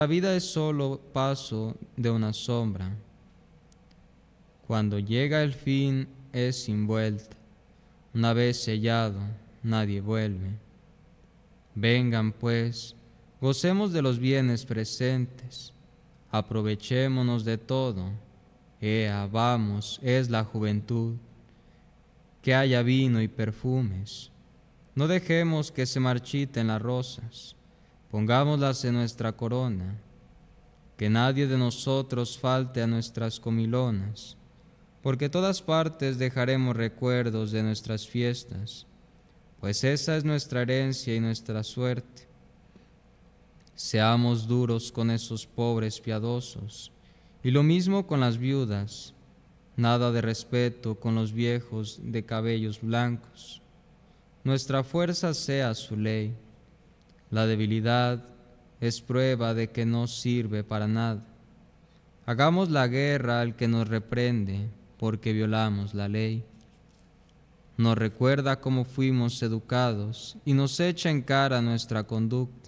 La vida es solo paso de una sombra. Cuando llega el fin es sin vuelta. Una vez sellado, nadie vuelve. Vengan pues, gocemos de los bienes presentes, aprovechémonos de todo. Ea, vamos, es la juventud, que haya vino y perfumes. No dejemos que se marchiten las rosas, pongámoslas en nuestra corona. Que nadie de nosotros falte a nuestras comilonas, porque todas partes dejaremos recuerdos de nuestras fiestas, pues esa es nuestra herencia y nuestra suerte. Seamos duros con esos pobres piadosos, y lo mismo con las viudas, nada de respeto con los viejos de cabellos blancos. Nuestra fuerza sea su ley, la debilidad es prueba de que no sirve para nada. Hagamos la guerra al que nos reprende, porque violamos la ley. Nos recuerda cómo fuimos educados y nos echa en cara nuestra conducta.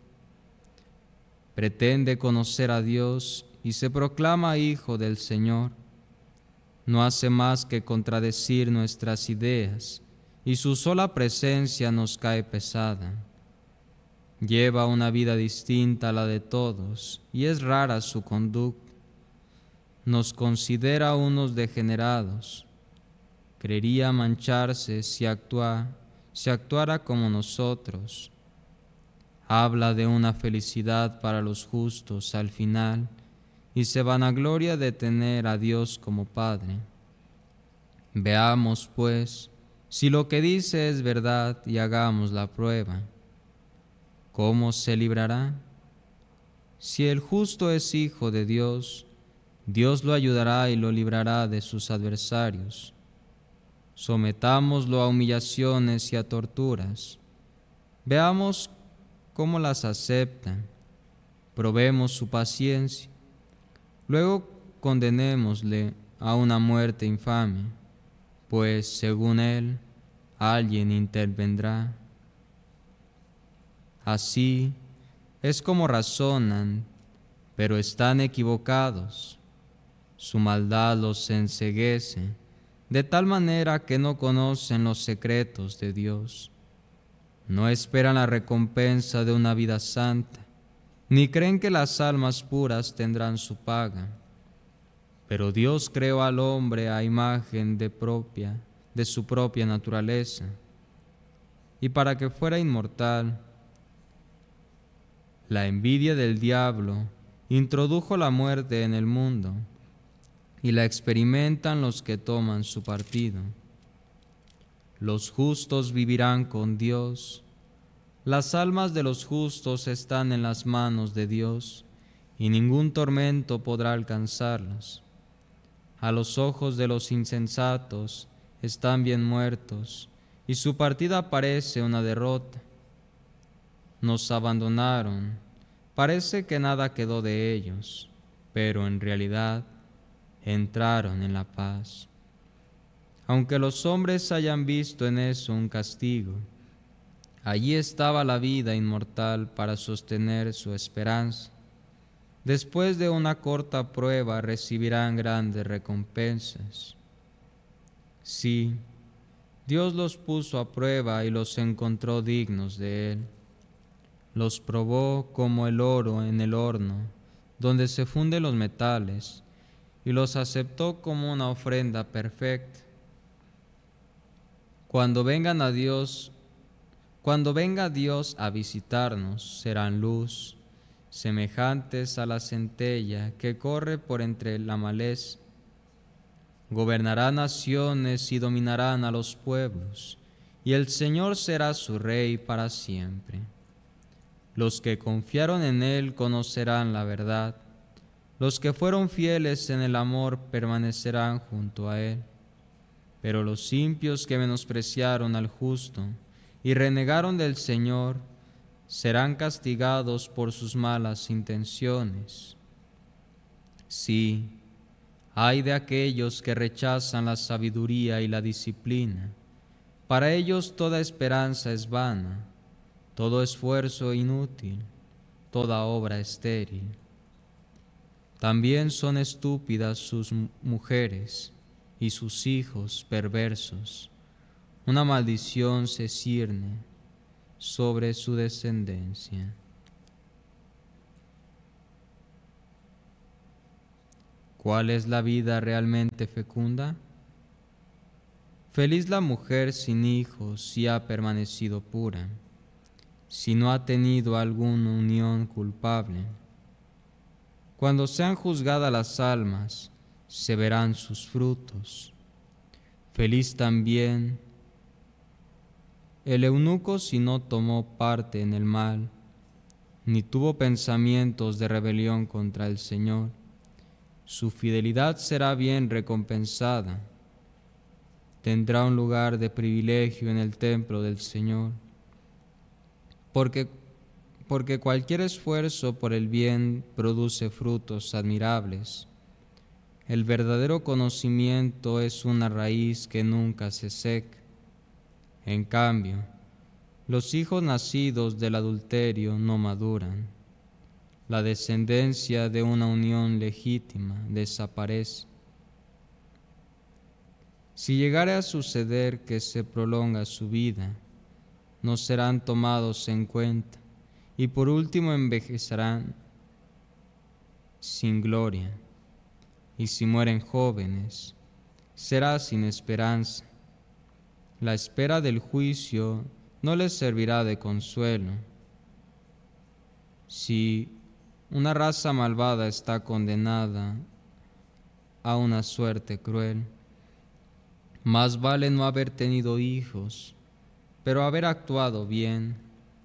Pretende conocer a Dios y se proclama hijo del Señor. No hace más que contradecir nuestras ideas y su sola presencia nos cae pesada. Lleva una vida distinta a la de todos y es rara su conducta. Nos considera unos degenerados. Creería mancharse si actuara como nosotros. Habla de una felicidad para los justos al final y se vanagloria de tener a Dios como Padre. Veamos, pues, si lo que dice es verdad y hagamos la prueba. ¿Cómo se librará? Si el justo es hijo de Dios, Dios lo ayudará y lo librará de sus adversarios. Sometámoslo a humillaciones y a torturas. Veamos cómo las acepta. Probemos su paciencia. Luego condenémosle a una muerte infame, pues según él, alguien intervendrá. Así es como razonan, pero están equivocados. Su maldad los enceguece, de tal manera que no conocen los secretos de Dios. No esperan la recompensa de una vida santa, ni creen que las almas puras tendrán su paga. Pero Dios creó al hombre a imagen de su propia naturaleza, y para que fuera inmortal, la envidia del diablo introdujo la muerte en el mundo, y la experimentan los que toman su partido. Los justos vivirán con Dios. Las almas de los justos están en las manos de Dios, y ningún tormento podrá alcanzarlos. A los ojos de los insensatos están bien muertos, y su partida parece una derrota. Nos abandonaron, parece que nada quedó de ellos, pero en realidad entraron en la paz. Aunque los hombres hayan visto en eso un castigo, allí estaba la vida inmortal para sostener su esperanza. Después de una corta prueba recibirán grandes recompensas. Sí, Dios los puso a prueba y los encontró dignos de Él. Los probó como el oro en el horno, donde se funden los metales, y los aceptó como una ofrenda perfecta. Cuando venga Dios a visitarnos, serán luz, semejantes a la centella que corre por entre la maleza. Gobernarán naciones y dominarán a los pueblos, y el Señor será su rey para siempre. Los que confiaron en Él conocerán la verdad. Los que fueron fieles en el amor permanecerán junto a Él. Pero los impios que menospreciaron al justo y renegaron del Señor serán castigados por sus malas intenciones. Sí, ay de aquellos que rechazan la sabiduría y la disciplina. Para ellos toda esperanza es vana, todo esfuerzo inútil, toda obra estéril. También son estúpidas sus mujeres y sus hijos perversos. Una maldición se cierne sobre su descendencia. ¿Cuál es la vida realmente fecunda? Feliz la mujer sin hijos si ha permanecido pura, si no ha tenido alguna unión culpable. Cuando sean juzgadas las almas, se verán sus frutos. Feliz también el eunuco si no tomó parte en el mal, ni tuvo pensamientos de rebelión contra el Señor. Su fidelidad será bien recompensada. Tendrá un lugar de privilegio en el templo del Señor. Porque cualquier esfuerzo por el bien produce frutos admirables. El verdadero conocimiento es una raíz que nunca se seca. En cambio, los hijos nacidos del adulterio no maduran. La descendencia de una unión legítima desaparece. Si llegare a suceder que se prolonga su vida, no serán tomados en cuenta y por último envejecerán sin gloria. Y si mueren jóvenes, será sin esperanza. La espera del juicio no les servirá de consuelo. Si una raza malvada está condenada a una suerte cruel, más vale no haber tenido hijos, pero haber actuado bien.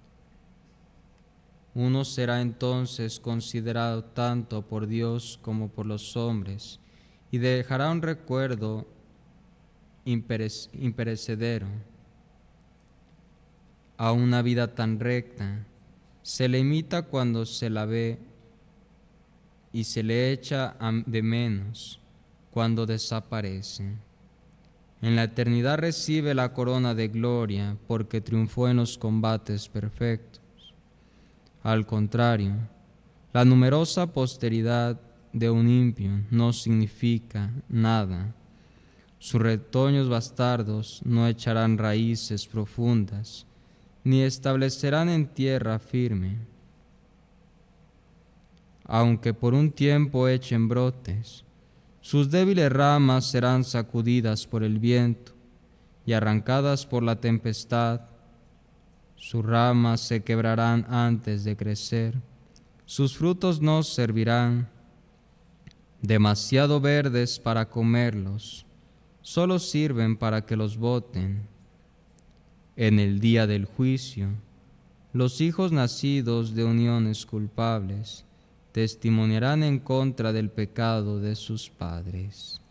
Uno será entonces considerado tanto por Dios como por los hombres, y dejará un recuerdo imperecedero. A una vida tan recta se le imita cuando se la ve y se le echa de menos cuando desaparece. En la eternidad recibe la corona de gloria porque triunfó en los combates perfectos. Al contrario, la numerosa posteridad de un impío no significa nada. Sus retoños bastardos no echarán raíces profundas, ni establecerán en tierra firme. Aunque por un tiempo echen brotes, sus débiles ramas serán sacudidas por el viento y arrancadas por la tempestad. Sus ramas se quebrarán antes de crecer, sus frutos no servirán, demasiado verdes para comerlos, solo sirven para que los boten. En el día del juicio, los hijos nacidos de uniones culpables testimoniarán en contra del pecado de sus padres.